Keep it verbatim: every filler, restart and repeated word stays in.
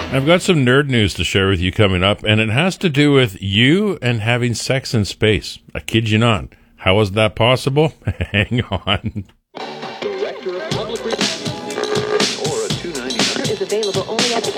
I've got some nerd news to share with you coming up, and it has to do with you and having sex in space. I kid you not. How is that possible? Hang on. Director of Public Relations or a two ninety-nine is available only at the